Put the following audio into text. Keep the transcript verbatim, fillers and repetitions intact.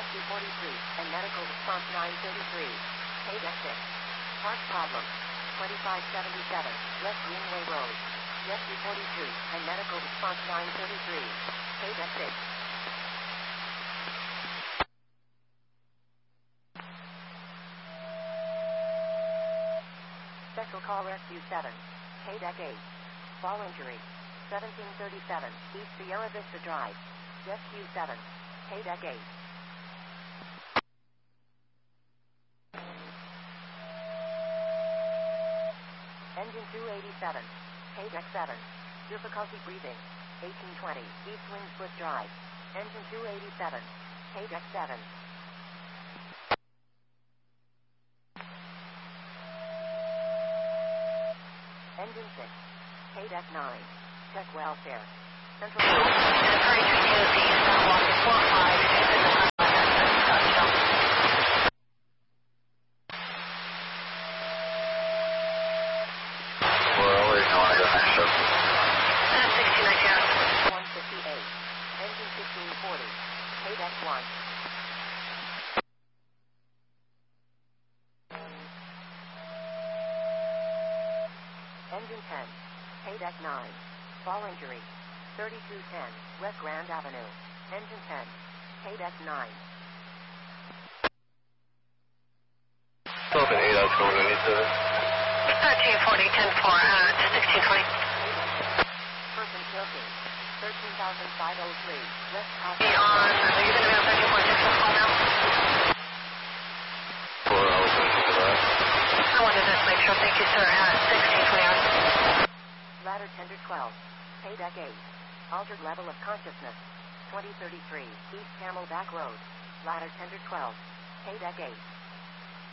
rescue forty-three, and medical response nine thirty-three. K-Deck six. Park problem. twenty-five seventy-seven, West Greenway Road. Rescue forty-three, and medical response nine thirty-three. K-Deck six. Special Call Rescue seven. K-Deck eight. Fall injury. seventeen thirty-seven, East Sierra Vista Drive. Rescue seven. K-Deck eight. Engine two eighty-seven. K-Deck seven. Difficulty breathing. eighteen twenty, East Wingsfoot Drive. Engine two eighty-seven. K-Deck seven. Engine six. K-Deck nine. Check welfare. Central... one fifty-eight. Engine fifteen forty. K-Deck one. Engine ten. K-Deck nine. Fall injury. thirty-two ten, West Grand Avenue. Engine ten. K-Deck nine. Open eight out going ninety-seven. thirteen forty, ten four, uh, sixteen twenty. Person tilting. thirteen thousand five hundred three. West House. Be on, are you going to be on thirteen point six so call now? Four hours for that. I wanted to make sure, thank you sir, at sixteen twenty hours. Ladder tender twelve. K-Deck eight. Altered level of consciousness. twenty thirty-three, East Camelback Road. Ladder tender twelve. K-Deck eight.